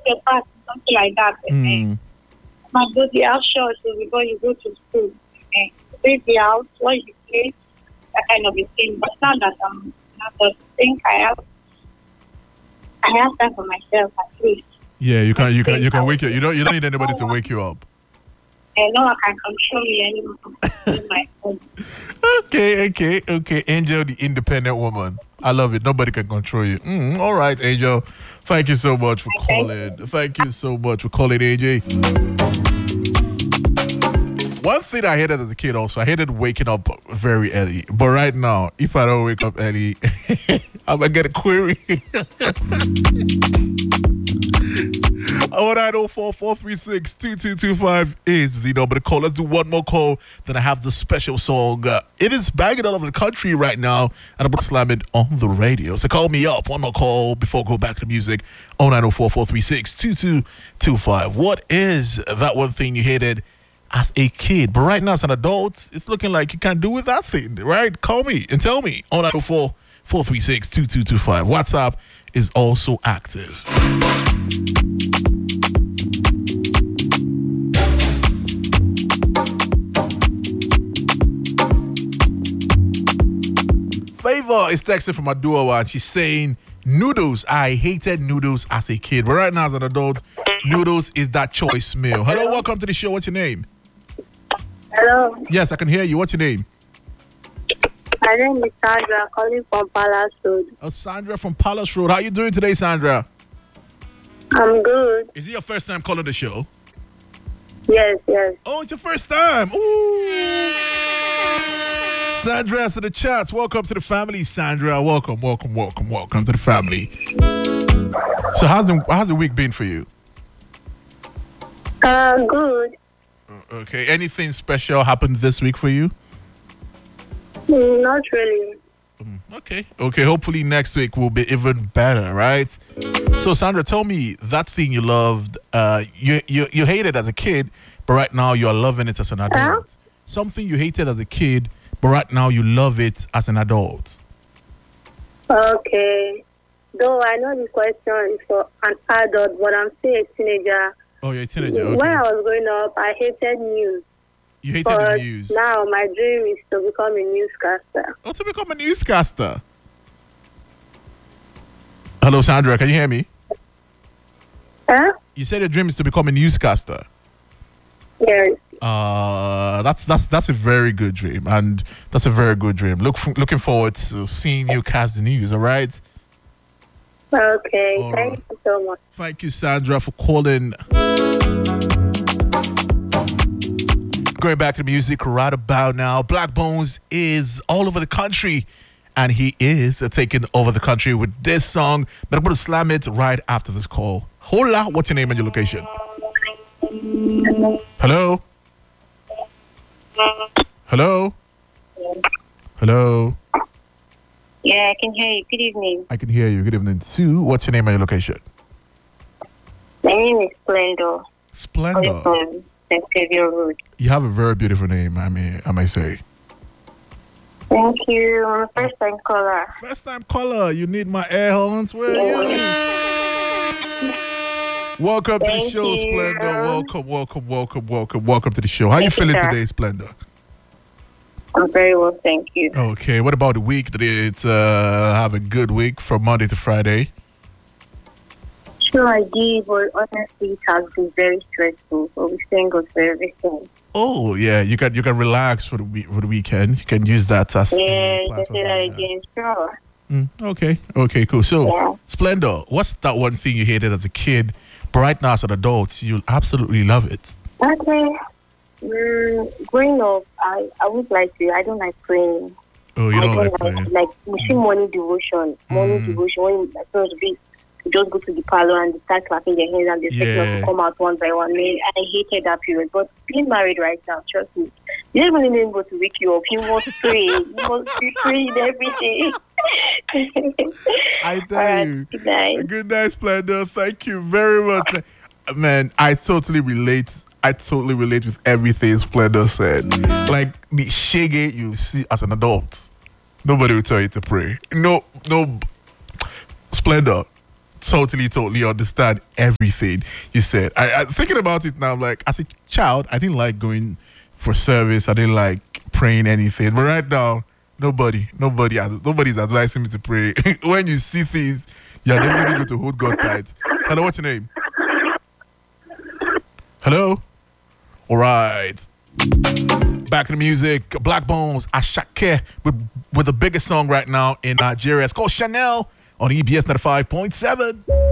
your back, something like that. My body have shorts before you go to school. Leave the house, what you play, that kind of a thing. But now that I'm not a think I have time for myself at least. Yeah, you can wake you. You don't need anybody to wake you up. No one can control me anymore. My phone. Okay. Angel, the independent woman. I love it. Nobody can control you. All right, Angel. Thank you so much for calling. Thank you so much for calling, AJ. One thing I hated as a kid also, I hated waking up very early. But right now, if I don't wake up early, I'm going to get a query. 0904-436-2225 is the number to call. Let's do one more call. Then I have the special song. It is banging all over the country right now, and I'm going to slam it on the radio. So call me up. One more call before I go back to music. 0904-436-2225. What is that one thing you hated as a kid? But right now, as an adult, it's looking like you can't do with that thing, right? Call me and tell me. 0904-436-2225. WhatsApp is also active. Favor is texting from Adua and she's saying, noodles. I hated noodles as a kid. But right now, as an adult, noodles is that choice meal. Hello, welcome to the show. What's your name? Hello. Yes, I can hear you. What's your name? My name is Sandra, calling from Palace Road. Oh, Sandra from Palace Road. How are you doing today, Sandra? I'm good. Is it your first time calling the show? Yes. Oh, it's your first time. Ooh. Sandra to the chats. Welcome to the family, Sandra. Welcome to the family. So how's the week been for you? Good. Okay. Anything special happened this week for you? Not really. Okay. Hopefully next week will be even better, right? So Sandra, tell me that thing you loved, you hated as a kid, but right now you're loving it as an adult. Something you hated as a kid, but right now you love it as an adult. Okay. Though I know this question is for an adult, but I'm still a teenager. Oh, you're a teenager. Okay. When I was growing up, I hated news. You hated the news. Now my dream is to become a newscaster. Oh, to become a newscaster. Hello, Sandra. Can you hear me? Huh? You said your dream is to become a newscaster. Yes. That's a very good dream, and that's a very good dream. Looking forward to seeing you cast the news. All right. Okay. Thank you so much. Thank you, Sandra, for calling. Going back to the music right about now, Black Bones is all over the country, and he is taking over the country with this song. But I'm going to slam it right after this call. Hola, what's your name and your location? Hello? Hello? Hello? Yeah, I can hear you. Good evening. I can hear you. Good evening, too. What's your name and your location? My name is Splendor. Splendor. From St. Xavier Road. You have a very beautiful name, I may say. Thank you. I'm a first-time caller. First-time caller. You need my air horns? Where are you? Welcome to the show, Splendor. Welcome to the show. How are you feeling today, Splendor? I'm very well, thank you. Okay, what about the week? Did it have a good week from Monday to Friday? Sure, I did, but honestly, it has been very stressful. So we thank God for everything. Oh yeah, you can relax for the weekend. You can use that as you can say that again. Sure. Okay, cool. So, Splendor, what's that one thing you hated as a kid, but right now as an adult, you absolutely love it? Okay. Growing up, I would like to. I don't like praying. Oh, you don't like praying? Like we see morning devotion. When you're supposed to be, you just go to the parlor and they start clapping their hands and they expect us to come out one by one. I hated that period. But being married right now, trust me, you don't even need to go to wake you up. You must pray. You must be praying every day. I tell you. Good night, Splendor. Thank you very much. Man, I totally relate with everything Splendor said. Like the shege you see as an adult, nobody will tell you to pray. No, Splendor. totally understand everything you said. I thinking about it now, I'm like, as a child, I didn't like going for service. I didn't like praying anything. But right now, nobody's advising me to pray. When you see things, you're definitely going to hold God tight. Hello, what's your name? Hello? All right. Back to the music. Black Bones, Ashake, with the biggest song right now in Nigeria. It's called Chanel on EBS 95.7.